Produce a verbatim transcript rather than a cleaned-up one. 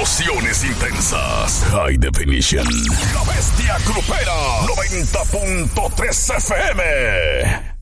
Explosiones intensas. High definition. La bestia grupera. noventa punto tres F M.